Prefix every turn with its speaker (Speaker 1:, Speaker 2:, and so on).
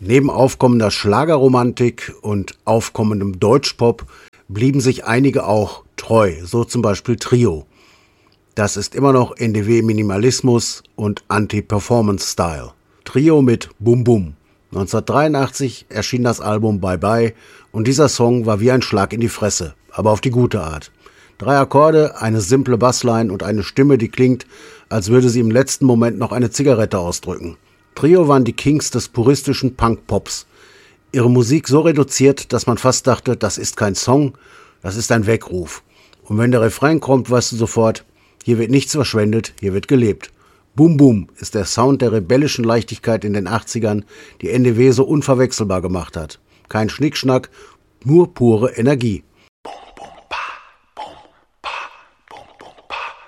Speaker 1: Neben aufkommender Schlagerromantik und aufkommendem Deutschpop blieben sich einige auch treu, so zum Beispiel Trio. Das ist immer noch NDW-Minimalismus und Anti-Performance-Style. Trio mit Bum Bum. 1983 erschien das Album Bye Bye und dieser Song war wie ein Schlag in die Fresse, aber auf die gute Art. 3 Akkorde, eine simple Bassline und eine Stimme, die klingt, als würde sie im letzten Moment noch eine Zigarette ausdrücken. Trio waren die Kings des puristischen Punk-Pops. Ihre Musik so reduziert, dass man fast dachte, das ist kein Song, das ist ein Weckruf. Und wenn der Refrain kommt, weißt du sofort, hier wird nichts verschwendet, hier wird gelebt. Bum Bum ist der Sound der rebellischen Leichtigkeit in den 80ern, die NDW so unverwechselbar gemacht hat. Kein Schnickschnack, nur pure Energie.